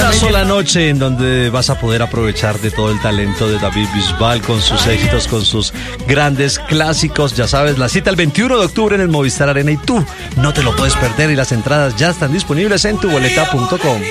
Una sola noche en donde vas a poder aprovechar de todo el talento de David Bisbal con sus éxitos, con sus grandes clásicos. Ya sabes, la cita el 21 de octubre en el Movistar Arena y tú no te lo puedes perder y las entradas ya están disponibles en tuboleta.com.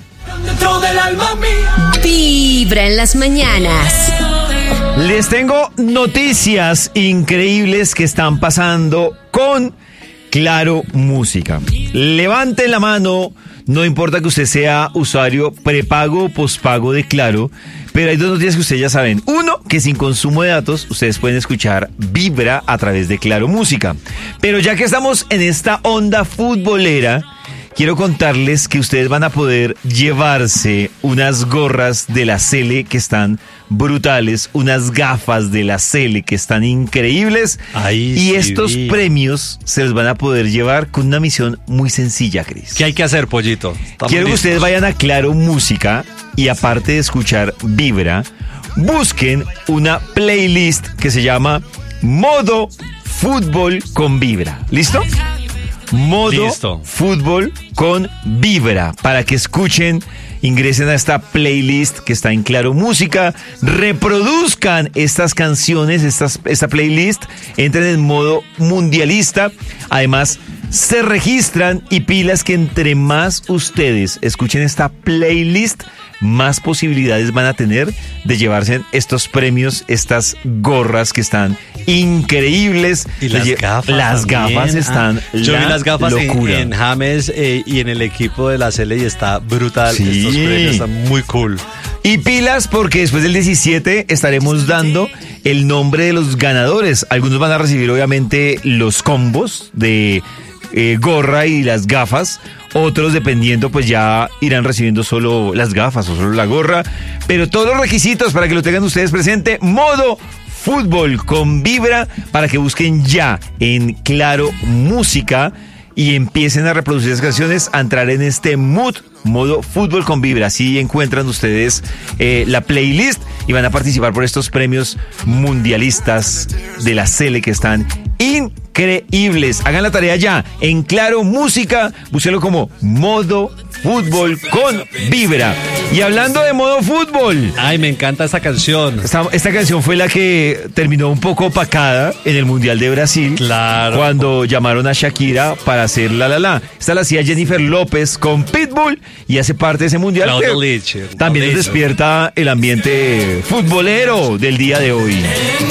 Vibra en las mañanas. Les tengo noticias increíbles que están pasando con Claro Música. Levanten la mano, no importa que usted sea usuario prepago o pospago de Claro, pero hay dos noticias que ustedes ya saben. Uno, que sin consumo de datos ustedes pueden escuchar Vibra a través de Claro Música. Pero ya que estamos en esta onda futbolera, quiero contarles que ustedes van a poder llevarse unas gorras de la Sele que están brutales, unas gafas de la Sele que están increíbles. Y estos premios se los van a poder llevar con una misión muy sencilla, Cris. ¿Qué hay que hacer, Pollito? Quiero que ustedes vayan a Claro Música y aparte de escuchar Vibra, busquen una playlist que se llama Modo Fútbol con Vibra. ¿Listo? Modo Fútbol con Vibra, para que escuchen, ingresen a esta playlist que está en Claro Música, reproduzcan estas canciones, esta playlist, entren en modo mundialista, además se registran y pilas que entre más ustedes escuchen esta playlist, más posibilidades van a tener de llevarse estos premios, estas gorras que están increíbles. Y las gafas están yo vi las gafas locura. en James y en el equipo de la Sele y está brutal. Sí. Estos premios están muy cool. Y pilas porque después del 17 estaremos dando el nombre de los ganadores. Algunos van a recibir obviamente los combos de gorra y las gafas. Otros, dependiendo, pues ya irán recibiendo solo las gafas o solo la gorra. Pero todos los requisitos para que lo tengan ustedes presente, Modo Fútbol con Vibra, para que busquen ya en Claro Música y empiecen a reproducir las canciones, a entrar en este modo Fútbol con Vibra. Así encuentran ustedes la playlist y van a participar por estos premios mundialistas de la Sele que están increíbles. Hagan la tarea ya en Claro Música, búsquenlo como Modo Fútbol con Vibra. Y hablando de Modo Fútbol, ay, me encanta esta canción. Esta canción fue la que terminó un poco opacada en el Mundial de Brasil. Claro. Cuando llamaron a Shakira para hacer La La La. Esta la hacía Jennifer López con Pitbull y hace parte de ese Mundial. También nos despierta el ambiente futbolero del día de hoy.